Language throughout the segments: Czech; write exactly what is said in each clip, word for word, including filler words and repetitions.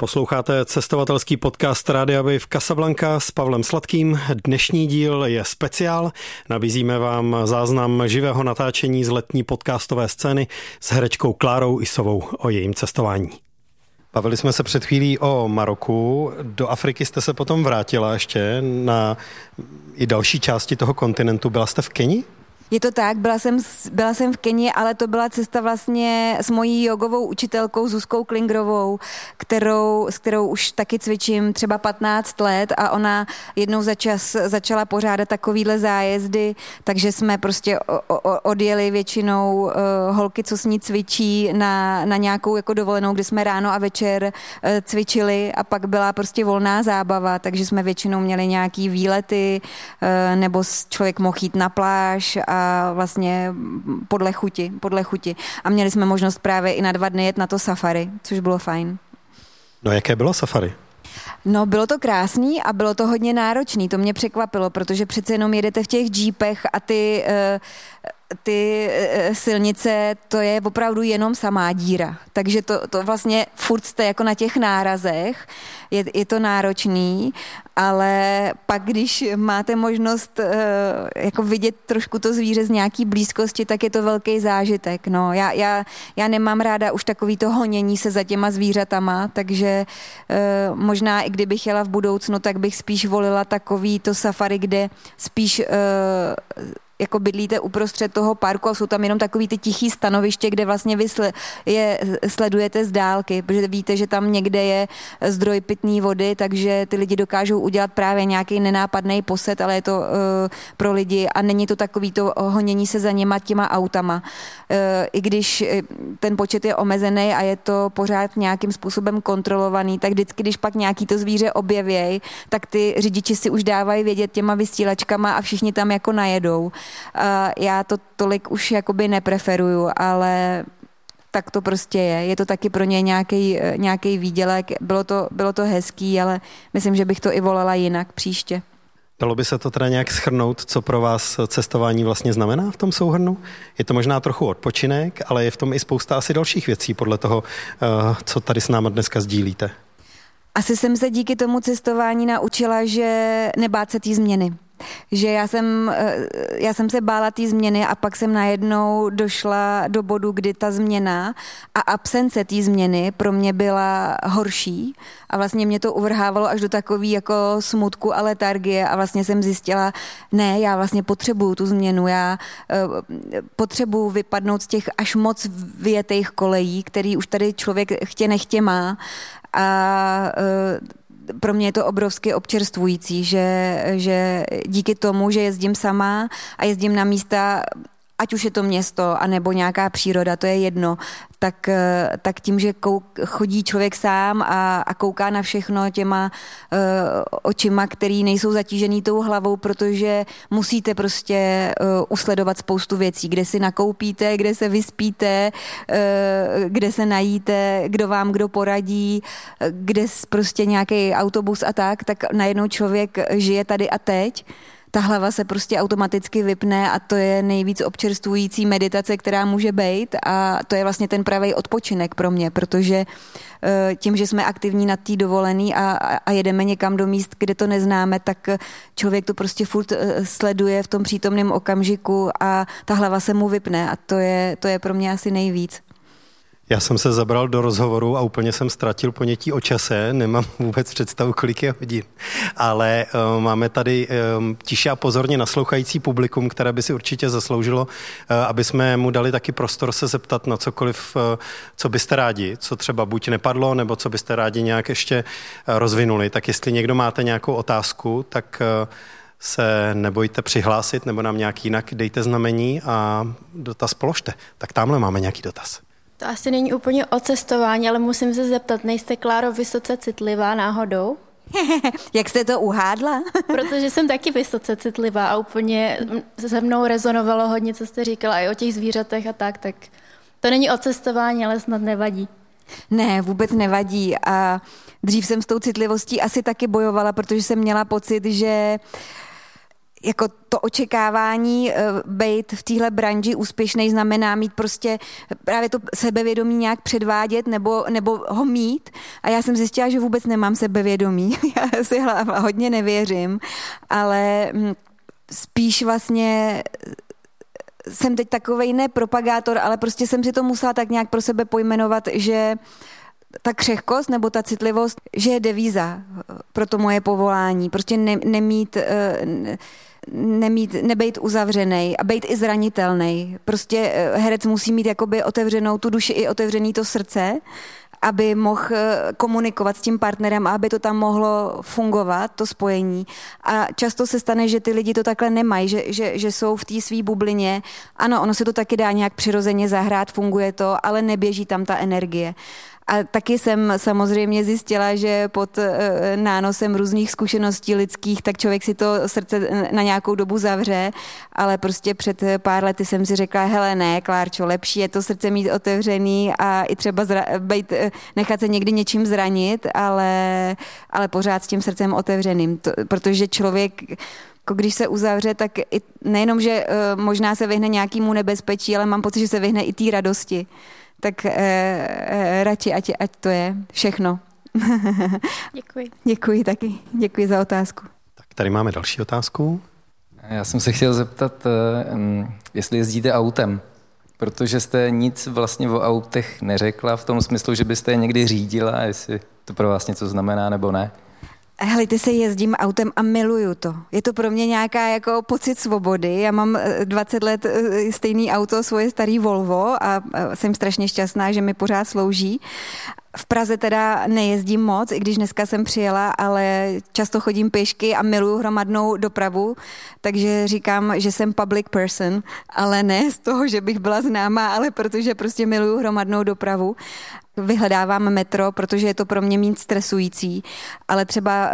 Posloucháte cestovatelský podcast Rádia Wave Casablanca s Pavlem Sladkým. Dnešní díl je speciál. Nabízíme vám záznam živého natáčení z letní podcastové scény s herečkou Klárou Isovou o jejím cestování. Bavili jsme se před chvílí o Maroku. Do Afriky jste se potom vrátila ještě na i další části toho kontinentu. Byla jste v Keni? Je to tak, byla jsem, byla jsem v Keni, ale to byla cesta vlastně s mojí jogovou učitelkou Zuzkou Klingrovou, kterou, s kterou už taky cvičím třeba patnáct let a ona jednou za čas začala pořádat takovýhle zájezdy, takže jsme prostě o, o, odjeli většinou uh, holky, co s ní cvičí na, na nějakou jako dovolenou, kde jsme ráno a večer uh, cvičili a pak byla prostě volná zábava, takže jsme většinou měli nějaký výlety uh, nebo člověk mohl jít na pláž a A vlastně podle chuti, podle chuti. A měli jsme možnost právě i na dva dny jet na to safari, což bylo fajn. No jaké bylo safari? No bylo to krásný a bylo to hodně náročný, to mě překvapilo, protože přece jenom jedete v těch džípech a ty, ty silnice, to je opravdu jenom samá díra. Takže to, to vlastně furt jste jako na těch nárazech, je, je to náročný, ale pak, když máte možnost jako vidět trošku to zvíře z nějaký blízkosti, tak je to velký zážitek. No, já, já, já nemám ráda už takový to honění se za těma zvířatama, takže možná i kdybych jela v budoucnu, tak bych spíš volila takový to safari, kde spíš jako bydlíte uprostřed toho parku a jsou tam jenom takový ty tichý stanoviště, kde vlastně vy je sledujete z dálky, protože víte, že tam někde je zdroj pitné vody, takže ty lidi dokážou udělat právě nějaký nenápadný posed, ale je to uh, pro lidi a není to takový to honění se za něma těma autama. Uh, I když ten počet je omezený a je to pořád nějakým způsobem kontrolovaný, tak vždycky, když pak nějaký to zvíře objevěj, tak ty řidiči si už dávají vědět těma vysílačkama a všichni tam jako najedou. Uh, já to tolik už jakoby nepreferuju, ale tak to prostě je. Je to taky pro ně nějaký, nějaký výdělek. Bylo to, bylo to hezký, ale myslím, že bych to i volala jinak příště. Dalo by se to teda nějak shrnout, co pro vás cestování vlastně znamená v tom souhrnu? Je to možná trochu odpočinek, ale je v tom i spousta asi dalších věcí podle toho, uh, co tady s náma dneska sdílíte. Asi jsem se díky tomu cestování naučila, že nebát se té změny. Že já jsem, já jsem se bála té změny a pak jsem najednou došla do bodu, kdy ta změna a absence té změny pro mě byla horší a vlastně mě to uvrhávalo až do takový jako smutku a letargie a vlastně jsem zjistila, ne, já vlastně potřebuju tu změnu, já uh, potřebuju vypadnout z těch až moc vyjetých kolejí, který už tady člověk chtě nechtě má a uh, pro mě je to obrovsky občerstvující, že, že díky tomu, že jezdím sama a jezdím na místa, ať už je to město, anebo nějaká příroda, to je jedno, tak, tak tím, že kou, chodí člověk sám a, a kouká na všechno těma uh, očima, který nejsou zatížený tou hlavou, protože musíte prostě uh, usledovat spoustu věcí, kde si nakoupíte, kde se vyspíte, uh, kde se najíte, kdo vám kdo poradí, uh, kde prostě nějaký autobus a tak, tak najednou člověk žije tady a teď. Ta hlava se prostě automaticky vypne a to je nejvíc občerstvující meditace, která může být a to je vlastně ten pravý odpočinek pro mě, protože tím, že jsme aktivní na té dovolený a, a jedeme někam do míst, kde to neznáme, tak člověk to prostě furt sleduje v tom přítomném okamžiku a ta hlava se mu vypne a to je, to je pro mě asi nejvíc. Já jsem se zabral do rozhovoru a úplně jsem ztratil ponětí o čase, nemám vůbec představu, kolik je hodin, ale uh, máme tady um, tiše a pozorně naslouchající publikum, které by si určitě zasloužilo, uh, aby jsme mu dali taky prostor se zeptat na cokoliv, uh, co byste rádi, co třeba buď nepadlo, nebo co byste rádi nějak ještě uh, rozvinuli. Tak jestli někdo máte nějakou otázku, tak uh, se nebojte přihlásit, nebo nám nějak jinak dejte znamení a dotaz položte. Tak tamhle máme nějaký dotaz. To asi není úplně o cestování, ale musím se zeptat, nejste, Kláro, vysoce citlivá náhodou? Jak jste to uhádla? Protože jsem taky vysoce citlivá a úplně se mnou rezonovalo hodně, co jste říkala, i o těch zvířatech a tak, tak to není o cestování, ale snad nevadí. Ne, vůbec nevadí a dřív jsem s tou citlivostí asi taky bojovala, protože jsem měla pocit, že jako to očekávání být v téhle branži úspěšnej znamená mít prostě právě to sebevědomí nějak předvádět nebo, nebo ho mít. A já jsem zjistila, že vůbec nemám sebevědomí. Já si hodně nevěřím, ale spíš vlastně jsem teď takovej ne propagátor, ale prostě jsem si to musela tak nějak pro sebe pojmenovat, že ta křehkost nebo ta citlivost, že je devíza pro to moje povolání. Prostě ne, nemít, nemít, nebejt uzavřenej a bejt i zranitelnej. Prostě herec musí mít jakoby otevřenou tu duši i otevřený to srdce, aby mohl komunikovat s tím partnerem a aby to tam mohlo fungovat, to spojení. A často se stane, že ty lidi to takhle nemají, že, že, že jsou v té svý bublině. Ano, ono se to taky dá nějak přirozeně zahrát, funguje to, ale neběží tam ta energie. A taky jsem samozřejmě zjistila, že pod nánosem různých zkušeností lidských, tak člověk si to srdce na nějakou dobu zavře, ale prostě před pár lety jsem si řekla, hele ne, Klárčo, lepší je to srdce mít otevřený a i třeba zra- bejt, nechat se někdy něčím zranit, ale, ale pořád s tím srdcem otevřeným, to, protože člověk jako když se uzavře, tak i, nejenom, že uh, možná se vyhne nějakému nebezpečí, ale mám pocit, že se vyhne i té radosti. Tak eh, eh, radši, ať, ať to je všechno. Děkuji. Děkuji taky. Děkuji za otázku. Tak tady máme další otázku. Já jsem se chtěl zeptat, jestli jezdíte autem, protože jste nic vlastně o autech neřekla v tom smyslu, že byste je někdy řídila, jestli to pro vás něco znamená nebo ne. Helejte se, jezdím autem a miluju to. Je to pro mě nějaká jako pocit svobody. Já mám dvacet let stejný auto, svoje starý Volvo a jsem strašně šťastná, že mi pořád slouží. V Praze teda nejezdím moc, i když dneska jsem přijela, ale často chodím pěšky a miluju hromadnou dopravu, takže říkám, že jsem public person, ale ne z toho, že bych byla známá, ale protože prostě miluju hromadnou dopravu. Vyhledávám metro, protože je to pro mě méně stresující, ale třeba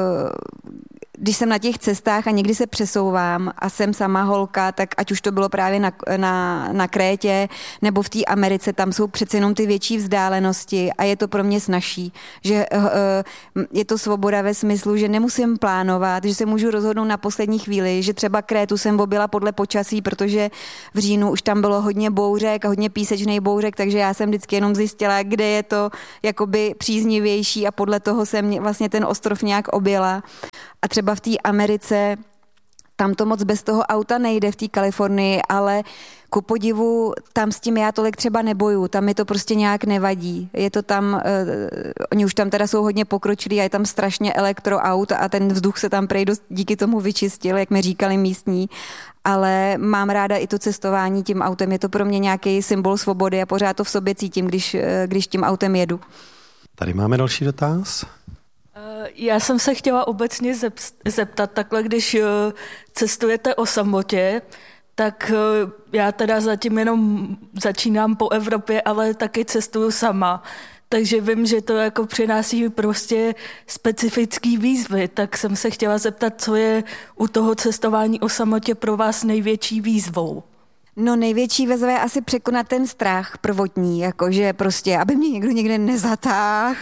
když jsem na těch cestách a někdy se přesouvám a jsem sama holka, tak ať už to bylo právě na, na, na Krétě nebo v té Americe, tam jsou přece jenom ty větší vzdálenosti a je to pro mě snazší, že je to svoboda ve smyslu, že nemusím plánovat, že se můžu rozhodnout na poslední chvíli, že třeba Krétu jsem objela podle počasí, protože v říjnu už tam bylo hodně bouřek a hodně písečnej bouřek, takže já jsem vždycky jenom zjistila, kde je to jakoby příznivější a podle toho jsem vlastně ten ostrov nějak objela. A třeba v té Americe, tam to moc bez toho auta nejde v té Kalifornii, ale ku podivu tam s tím já tolik třeba neboju, tam mi to prostě nějak nevadí. Je to tam, uh, oni už tam teda jsou hodně pokročilí a je tam strašně elektroaut a ten vzduch se tam prej dost díky tomu vyčistil, jak mi říkali místní, ale mám ráda i to cestování tím autem, je to pro mě nějaký symbol svobody a pořád to v sobě cítím, když, když tím autem jedu. Tady máme další dotaz. Já jsem se chtěla obecně zeptat, takhle, když cestujete o samotě, tak já teda zatím jenom začínám po Evropě, ale taky cestuju sama. Takže vím, že to jako přináší prostě specifický výzvy, tak jsem se chtěla zeptat, co je u toho cestování o samotě pro vás největší výzvou? No největší výzva je asi překonat ten strach prvotní, jakože prostě, aby mě někdo někde nezatáhl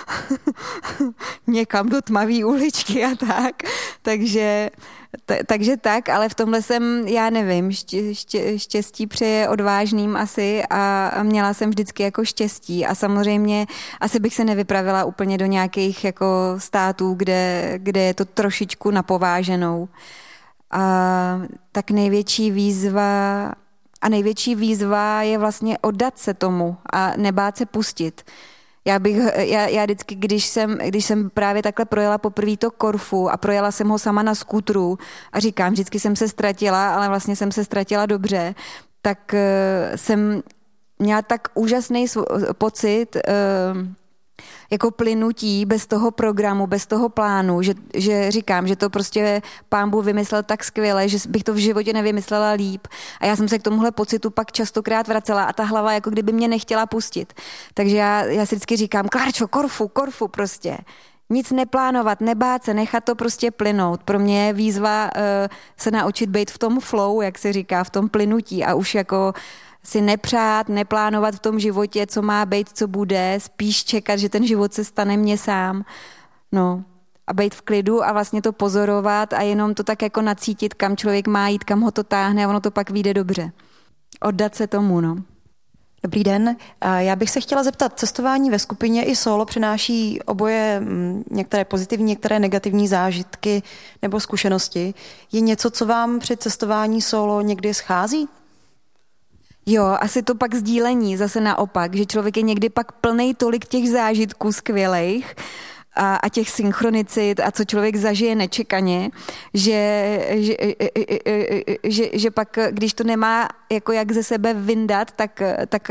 někam do tmavý uličky a tak. Takže, t- takže tak, ale v tomhle jsem, já nevím, ště, ště, štěstí přeje odvážným asi a, a měla jsem vždycky jako štěstí a samozřejmě asi bych se nevypravila úplně do nějakých jako států, kde, kde je to trošičku napováženou. A tak největší výzva a největší výzva je vlastně oddat se tomu a nebát se pustit. Já bych, já, já vždycky, když jsem, když jsem právě takhle projela poprvé to Korfu a projela jsem ho sama na skútru a říkám, vždycky jsem se ztratila, ale vlastně jsem se ztratila dobře, tak uh, jsem měla tak úžasný sv- pocit uh, jako plynutí bez toho programu, bez toho plánu, že, že říkám, že to prostě Pán Bůh vymyslel tak skvěle, že bych to v životě nevymyslela líp. A já jsem se k tomuhle pocitu pak častokrát vracela a ta hlava jako kdyby mě nechtěla pustit. Takže já, já si vždycky říkám, Klárčo, Korfu, Korfu prostě. Nic neplánovat, nebát se, nechat to prostě plynout. Pro mě je výzva uh, se naučit být v tom flow, jak se říká, v tom plynutí a už jako si nepřát, neplánovat v tom životě, co má být, co bude, spíš čekat, že ten život se stane mně sám. No a být v klidu a vlastně to pozorovat a jenom to tak jako nacítit, kam člověk má jít, kam ho to táhne a ono to pak vyjde dobře. Oddat se tomu, no. Dobrý den. Já bych se chtěla zeptat, cestování ve skupině i solo přináší oboje některé pozitivní, některé negativní zážitky nebo zkušenosti. Je něco, co vám při cestování solo někdy schází? Jo, asi to pak sdílení, zase naopak, že člověk je někdy pak plnej tolik těch zážitků skvělejch, A, a těch synchronicit a co člověk zažije nečekaně, že, že, že, že pak, když to nemá jako jak ze sebe vyndat, tak, tak,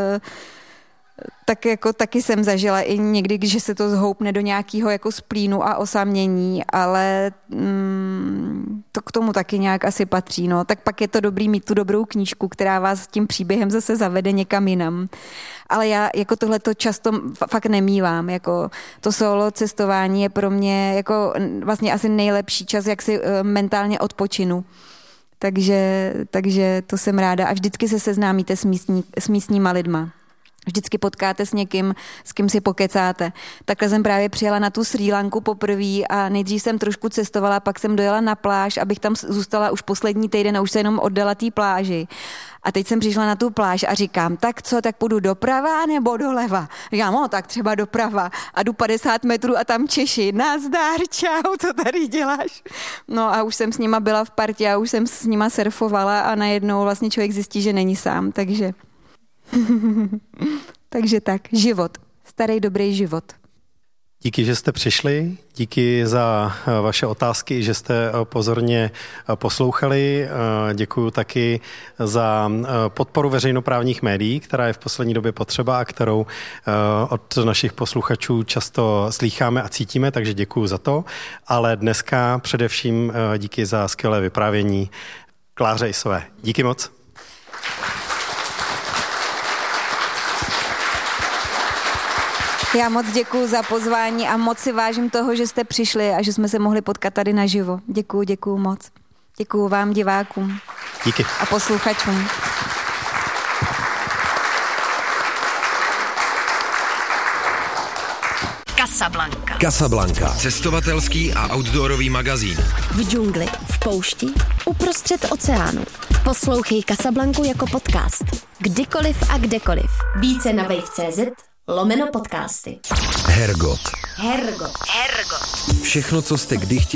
tak jako taky jsem zažila i někdy, když se to zhoupne do nějakého jako splínu a osamění, ale mm, to k tomu taky nějak asi patří. No. Tak pak je to dobrý mít tu dobrou knížku, která vás tím příběhem zase zavede někam jinam. Ale já jako tohle to často fakt nemívám. Jako to solo cestování je pro mě jako vlastně asi nejlepší čas, jak si mentálně odpočinu. Takže, takže to jsem ráda. A vždycky se seznámíte s, místní, s místníma lidma. Vždycky potkáte s někým, s kým si pokecáte. Takhle jsem právě přijela na tu Srí Lanku poprvé a nejdřív jsem trošku cestovala, pak jsem dojela na pláž, abych tam zůstala už poslední týden a už se jenom oddala té pláži. A teď jsem přišla na tu pláž a říkám, tak co, tak půjdu doprava nebo doleva? Říkám, no tak třeba doprava. A jdu padesát metrů a tam Češi, nazdar, čau, co tady děláš? No a už jsem s nima byla v partě a už jsem s nima surfovala a najednou vlastně člověk zjistí, že není sám, takže... Takže tak, život. Starý, dobrý život. Díky, že jste přišli, díky za vaše otázky, že jste pozorně poslouchali. Děkuju taky za podporu veřejnoprávních médií, která je v poslední době potřeba a kterou od našich posluchačů často slýcháme a cítíme, takže děkuju za to. Ale dneska především díky za skvělé vyprávění Kláře Isové. Díky moc. Já moc děkuju za pozvání a moc si vážím toho, že jste přišli a že jsme se mohli potkat tady naživo. Děkuju, děkuju moc. Děkuju vám, divákům. Díky. A posluchačům. Casablanca. Casablanca. Cestovatelský a outdoorový magazín. V džungli, v poušti, uprostřed oceánu. Poslouchej Casablanku jako podcast. Kdykoliv a kdekoliv. Více na wave tečka cé zet lomeno podcasty. Hergot. Hergot. Hergot. Všechno, co jste kdy chtěli